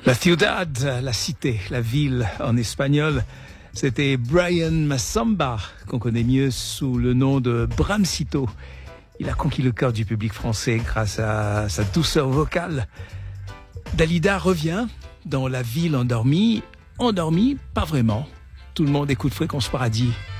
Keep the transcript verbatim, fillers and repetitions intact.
La ciudad, la cité, la ville en espagnol, c'était Brian Massamba, qu'on connaît mieux sous le nom de Bramcito. Il a conquis le cœur du public français grâce à sa douceur vocale. Dalida revient dans La ville endormie. Endormie, pas vraiment. Tout le monde écoute Fréquence Paradis.